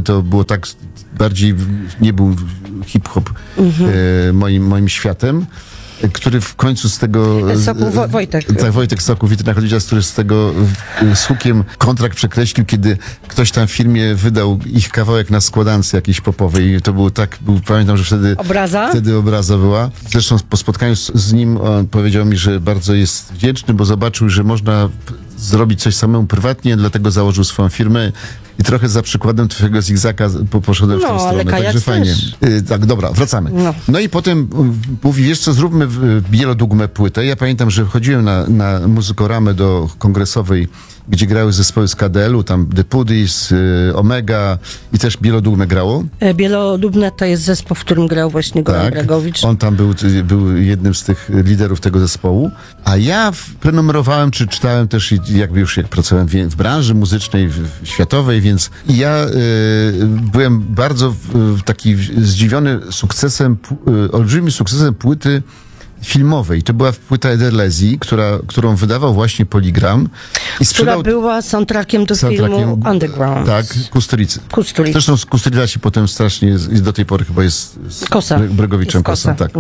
to było tak bardziej, nie był hip-hop moim światem, który w końcu z tego... Wojtek. Tak, Wojtek Sokół, Witryna Chodzica, który z tego z hukiem kontrakt przekreślił, kiedy ktoś tam w filmie wydał ich kawałek na składance jakiejś popowej i to było tak, pamiętam, że wtedy obraza była. Zresztą po spotkaniu z nim on powiedział mi, że bardzo jest wdzięczny, bo zobaczył, że można zrobić coś samemu prywatnie, dlatego założył swoją firmę. I trochę za przykładem twojego zigzaka poszedłem w tą stronę, także fajnie. Tak, dobra, wracamy. No i potem mówi, wiesz co, zróbmy Bielodugmę płytę. Ja pamiętam, że chodziłem na muzykoramę do kongresowej, gdzie grały zespoły z KDL-u, tam The Puddies, Omega i też Bielodugmę grało. Bielodugmę to jest zespół, w którym grał właśnie Goran Bregowicz. On tam był jednym z tych liderów tego zespołu. A ja prenumerowałem, czy czytałem też, jakby już jak pracowałem w branży muzycznej, światowej, więc ja byłem bardzo taki zdziwiony olbrzymim sukcesem płyty filmowej. To była płyta Ederlezi, którą wydawał właśnie Polygram. Która była soundtrackiem do filmu Underground. Tak, Kusturicy. Zresztą z Kusturica się potem strasznie, do tej pory chyba jest z Bregowiczem Kosa. Tak.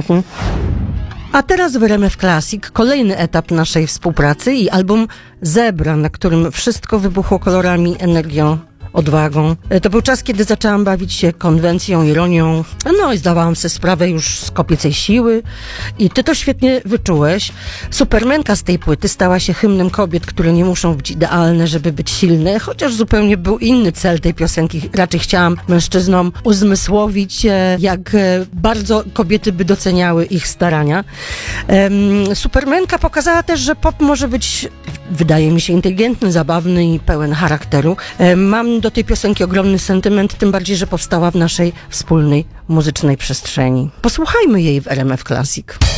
A teraz w RMF Classic kolejny etap naszej współpracy i album Zebra, na którym wszystko wybuchło kolorami, energią, odwagą. To był czas, kiedy zaczęłam bawić się konwencją, ironią, no i zdawałam sobie sprawę już z kobiecej siły i ty to świetnie wyczułeś. Supermenka z tej płyty stała się hymnem kobiet, które nie muszą być idealne, żeby być silne, chociaż zupełnie był inny cel tej piosenki. Raczej chciałam mężczyznom uzmysłowić, jak bardzo kobiety by doceniały ich starania. Supermenka pokazała też, że pop może być, wydaje mi się, inteligentny, zabawny i pełen charakteru. Mam do tej piosenki ogromny sentyment, tym bardziej, że powstała w naszej wspólnej muzycznej przestrzeni. Posłuchajmy jej w RMF Classic.